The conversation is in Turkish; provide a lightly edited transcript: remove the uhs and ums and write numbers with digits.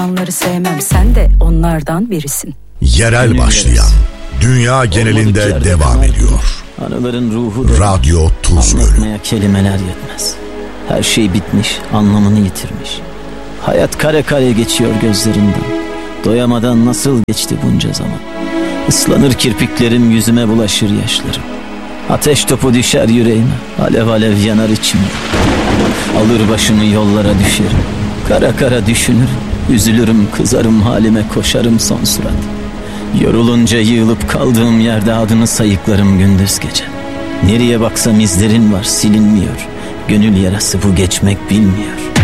Onları sevmem, sen de onlardan birisin. Yerel başlayan, dünya genelinde devam ediyor. Anıların ruhu Radyo Tuzgölü. Anlatmaya kelimeler yetmez. Her şey bitmiş, anlamını yitirmiş. Hayat kare kare geçiyor gözlerinden. Doyamadan nasıl geçti bunca zaman. Islanır kirpiklerim, yüzüme bulaşır yaşlarım. Ateş topu düşer yüreğime, alev alev yanar içime. Alır başımı yollara düşerim. Kara kara düşünürüm, üzülürüm, kızarım halime, koşarım son surat. Yorulunca yığılıp kaldığım yerde adını sayıklarım gündüz gece. Nereye baksam izlerin var, silinmiyor. Gönül yarası bu, geçmek bilmiyor.